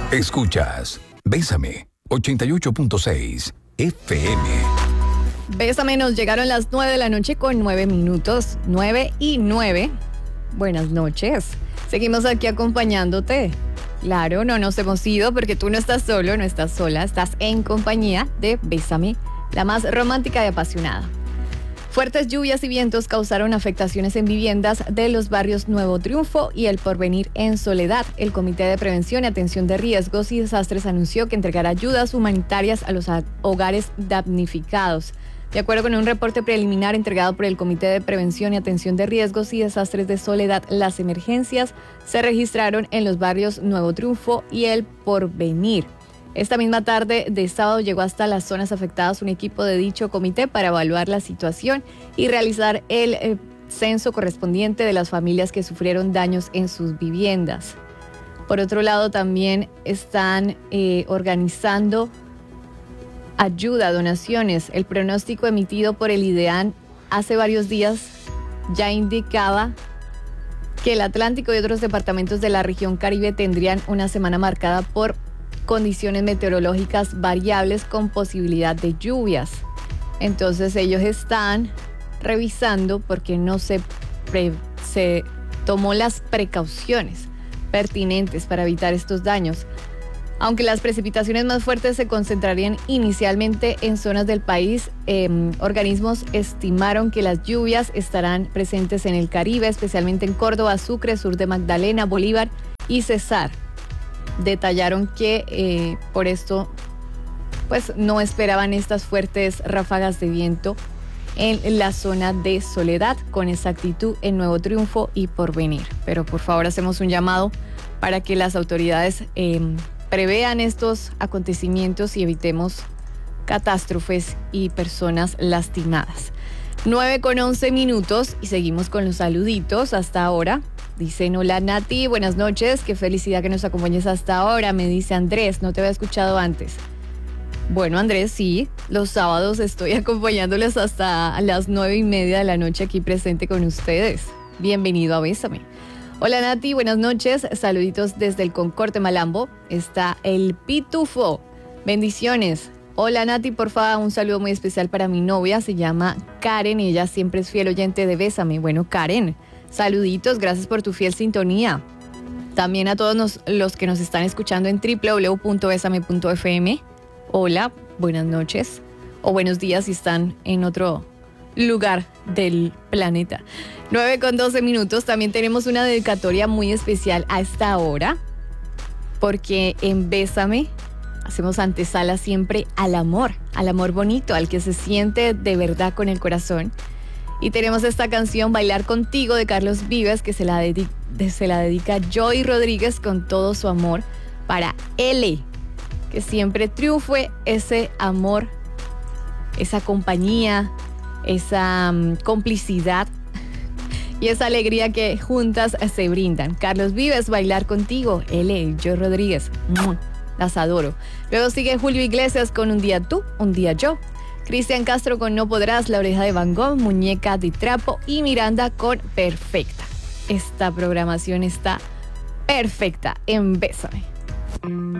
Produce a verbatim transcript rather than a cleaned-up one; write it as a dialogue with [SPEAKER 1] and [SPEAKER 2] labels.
[SPEAKER 1] Escuchas Bésame ochenta y ocho punto seis F M.
[SPEAKER 2] Bésame, nos llegaron las nueve de la noche con nueve minutos. nueve y nueve. Buenas noches. Seguimos aquí acompañándote. Claro, no nos hemos ido porque tú no estás solo, no estás sola. Estás en compañía de Bésame, la más romántica y apasionada. Fuertes lluvias y vientos causaron afectaciones en viviendas de los barrios Nuevo Triunfo y El Porvenir en Soledad. El Comité de Prevención y Atención de Riesgos y Desastres anunció que entregará ayudas humanitarias a los hogares damnificados. De acuerdo con un reporte preliminar entregado por el Comité de Prevención y Atención de Riesgos y Desastres de Soledad, las emergencias se registraron en los barrios Nuevo Triunfo y El Porvenir. Esta misma tarde de sábado llegó hasta las zonas afectadas un equipo de dicho comité para evaluar la situación y realizar el eh, censo correspondiente de las familias que sufrieron daños en sus viviendas. Por otro lado, también están eh, organizando ayuda, donaciones. El pronóstico emitido por el IDEAN hace varios días ya indicaba que el Atlántico y otros departamentos de la región Caribe tendrían una semana marcada por condiciones meteorológicas variables con posibilidad de lluvias. Entonces ellos están revisando porque no se, pre, se tomó las precauciones pertinentes para evitar estos daños. Aunque las precipitaciones más fuertes se concentrarían inicialmente en zonas del país, eh, organismos estimaron que las lluvias estarán presentes en el Caribe, especialmente en Córdoba, Sucre, sur de Magdalena, Bolívar y Cesar. Detallaron que eh, por esto pues no esperaban estas fuertes ráfagas de viento en la zona de Soledad, con exactitud en Nuevo Triunfo y Porvenir. Pero por favor hacemos un llamado para que las autoridades eh, prevean estos acontecimientos y evitemos catástrofes y personas lastimadas. nueve con once minutos y seguimos con los saluditos hasta ahora. Dicen, hola Nati, buenas noches, qué felicidad que nos acompañes hasta ahora, me dice Andrés, no te había escuchado antes. Bueno, Andrés, sí, los sábados estoy acompañándoles hasta las nueve y media de la noche aquí presente con ustedes. Bienvenido a Bésame. Hola Nati, buenas noches, saluditos desde el Concorte Malambo, está el Pitufo, bendiciones. Hola Nati, por favor, un saludo muy especial para mi novia, se llama Karen, ella siempre es fiel oyente de Bésame. Bueno, Karen, saluditos, gracias por tu fiel sintonía. También a todos nos, los que nos están escuchando en doble u doble u doble u punto besame punto efe eme. Hola, buenas noches o buenos días si están en otro lugar del planeta. nueve con doce minutos, también tenemos una dedicatoria muy especial a esta hora, porque en Bésame hacemos antesala siempre al amor, al amor bonito, al que se siente de verdad con el corazón. Y tenemos esta canción, Bailar Contigo, de Carlos Vives, que se la, dedica, se la dedica Joy Rodríguez con todo su amor para L. Que siempre triunfe ese amor, esa compañía, esa um, complicidad y esa alegría que juntas se brindan. Carlos Vives, Bailar Contigo, L. Joy Rodríguez, las adoro. Luego sigue Julio Iglesias con Un Día Tú, Un Día Yo. Cristian Castro con No Podrás, La Oreja de Van Gogh, Muñeca de Trapo y Miranda con Perfecta. Esta programación está perfecta en Bésame.